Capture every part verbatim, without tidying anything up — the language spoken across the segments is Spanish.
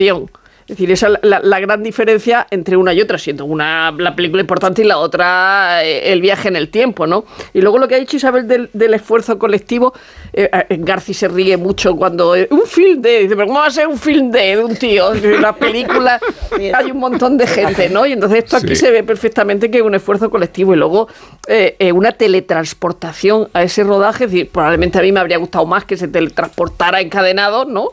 Es decir, esa es la, la gran diferencia entre una y otra, siendo una la película importante y la otra eh, el viaje en el tiempo, ¿no? Y luego lo que ha dicho Isabel del, del esfuerzo colectivo, eh, Garci se ríe mucho cuando... Eh, un film de... Dice, pero ¿cómo va a ser un film de, de un tío? En la película hay un montón de gente, ¿no? Y entonces esto aquí sí. se ve perfectamente que es un esfuerzo colectivo y luego eh, eh, una teletransportación a ese rodaje. Es decir, probablemente a mí me habría gustado más que se teletransportara encadenado, ¿no?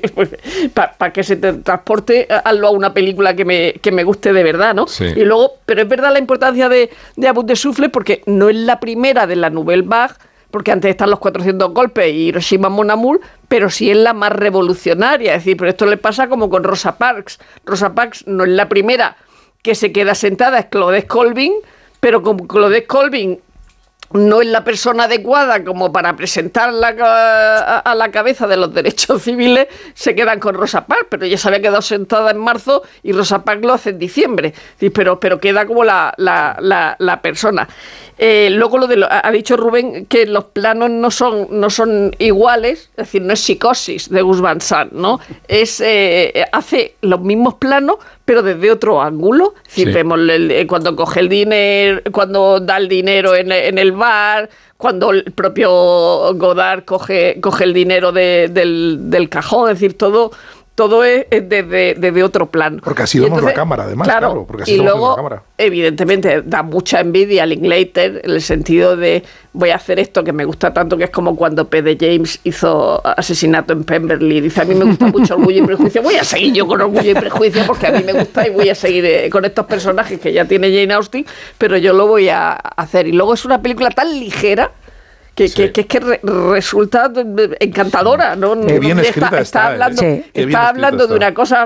Para pa que se transporte hazlo a una película que me, que me guste de verdad, ¿no? Sí. Y luego, pero es verdad la importancia de, de Amour de Souffle porque no es la primera de la Nouvelle Vague, porque antes están los cuatrocientos golpes y Hiroshima Mon Amour, pero sí es la más revolucionaria. Es decir, pero esto le pasa como con Rosa Parks. Rosa Parks no es la primera que se queda sentada, es Claudette Colvin, pero como Claudette Colvin no es la persona adecuada como para presentarla a, a la cabeza de los derechos civiles, se quedan con Rosa Parks, pero ella se había quedado sentada en marzo y Rosa Parks lo hace en diciembre, pero, pero queda como la, la, la, la persona. Eh, luego lo de lo, ha dicho Rubén que los planos no son, no son iguales, es decir, no es Psicosis de Gus Van Sant, ¿no? Es, eh, hace los mismos planos, pero desde otro ángulo. Es decir, sí. vemos el, el, cuando coge el dinero, cuando da el dinero en, en el bar, cuando el propio Godard coge, coge el dinero de, del, del cajón, es decir, todo... Todo es desde, desde otro plano. Porque así vemos la cámara, además, claro. claro porque así y luego, la cámara. evidentemente, da mucha envidia a Linklater en el sentido de voy a hacer esto que me gusta tanto, que es como cuando P D James hizo Asesinato en Pemberley. Dice, a mí me gusta mucho Orgullo y Prejuicio. Voy a seguir yo con Orgullo y Prejuicio porque a mí me gusta y voy a seguir eh, con estos personajes que ya tiene Jane Austen, pero yo lo voy a hacer. Y luego es una película tan ligera Que, sí. que, que es que re, resulta encantadora, ¿no? Qué bien está, escrita está, está, hablando, ¿eh? sí. está hablando de una cosa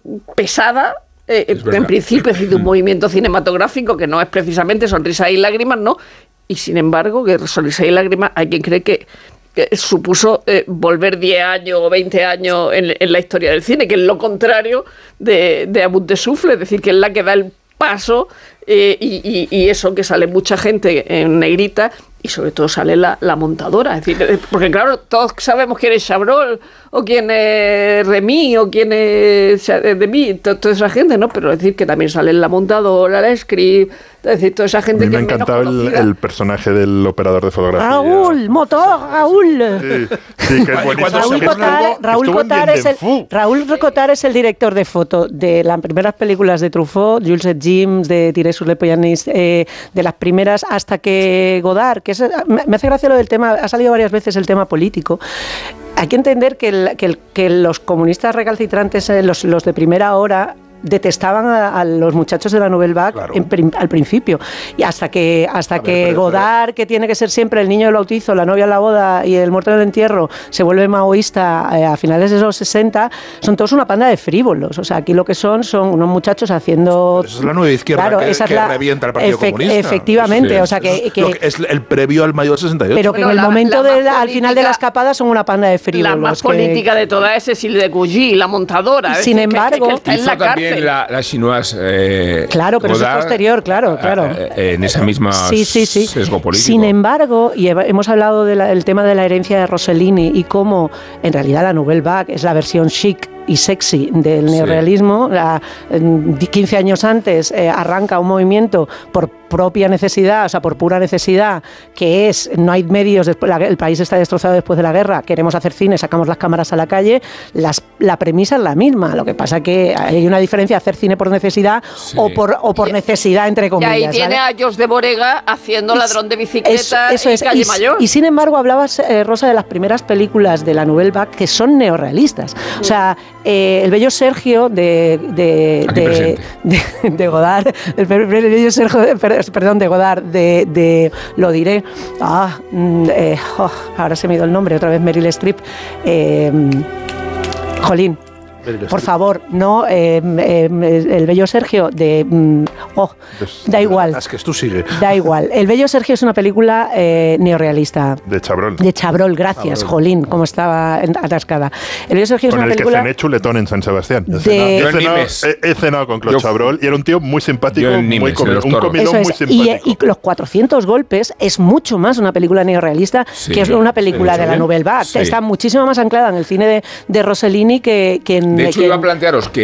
pesada, eh, en principio, es decir, de un movimiento cinematográfico que no es precisamente Sonrisa y Lágrimas, ¿no? Y sin embargo, que Sonrisa y Lágrimas hay quien cree que, que supuso eh, volver diez años o veinte años en, en la historia del cine, que es lo contrario de, de Amour de Souffle, es decir, que es la que da el paso eh, y, y, y eso, que sale mucha gente en negrita y sobre todo sale la, la montadora, es decir, porque claro, todos sabemos quién es Chabrol o quién es Remy o quién es Demy, toda esa gente, ¿no? Pero es decir que también sale la montadora, la script, es decir, toda esa gente. A mí que me ha encantado el, el personaje del operador de fotografía. Raúl, motor, Raúl. Sí, sí, que es buenísimo. Raúl Cotar, Raúl Cotar es el Raúl Cotar es el director de foto de las primeras películas de Truffaut, Jules et Jim, de Thierry sur le Poyanis, eh, de las primeras hasta que Godard, que es, me hace gracia lo del tema, ha salido varias veces el tema político. Hay que entender que, el, que, el, que los comunistas recalcitrantes, los, los de primera hora, detestaban a, a los muchachos de la Nouvelle Vague claro. en prim, al principio y hasta que hasta ver, que pero, Godard pero, que tiene que ser siempre el niño del bautizo, la novia en la boda y el muerto en el entierro se vuelve maoísta eh, a finales de los sesenta, son todos una panda de frívolos, o sea, aquí lo que son son unos muchachos haciendo pero esa es la nueva izquierda claro, que, esa que es la, revienta el Partido efe, Comunista efectivamente, sí, o sea que, que, que es el previo al mayo del sesenta y ocho pero que bueno, en el la, momento la de la, política, al final de la escapada son una panda de frívolos la más que, política de toda es Cécile de Gougy, la montadora, sin decir, embargo que, que, que está en la cárcel la, la Chinoise Eh, claro, pero Godard, eso es posterior, claro, claro. Eh, eh, en esa misma sí, sí, sí. sesgo político. Sin embargo, y hemos hablado del tema de la herencia de Rossellini y cómo en realidad la Nouvelle Vague es la versión chic y sexy del neorrealismo. Sí. La, quince años antes eh, arranca un movimiento por propia necesidad, o sea, por pura necesidad, que es, no hay medios, después, la, el país está destrozado después de la guerra, queremos hacer cine, sacamos las cámaras a la calle, las, la premisa es la misma, lo que pasa que hay una diferencia, hacer cine por necesidad sí. o por o por necesidad, entre comillas. Y ahí tiene ¿vale? a Jos de Borega haciendo Ladrón de Bicicleta eso, eso y es. Calle y, Mayor. Y sin embargo, hablabas, eh, Rosa, de las primeras películas de la Nouvelle Vague que son neorrealistas. O sea, eh, El bello Sergio de de, de, de, de Godard, el, el bello Sergio, perdón, de Godard, de, de lo diré, ah, eh, oh, ahora se me ha ido el nombre, otra vez Meryl Streep, eh, Jolín. Por favor, no, eh, eh, El bello Sergio de... Mm, oh, da igual. Las que tú sigues. Da igual. El bello Sergio es una película eh, neorrealista. De Chabrol. De Chabrol, gracias, Chabrol. Jolín, cómo estaba atascada. El bello Sergio es con una el película... Con el que cené chuletón en San Sebastián. De... He, cenado, he, he cenado con Claude Chabrol y era un tío muy simpático, muy comi- un comilón es. muy simpático. Y, y Los cuatrocientos golpes es mucho más una película neorrealista sí, que es una película sí, de la Nouvelle Vague. Sí. Está muchísimo más anclada en el cine de, de Rossellini que, que en De hecho, iba a plantearos que